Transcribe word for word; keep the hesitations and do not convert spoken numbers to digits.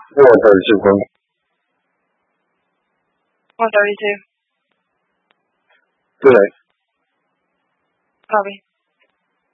four thirty-two, please. one thirty-two. Good day. Copy.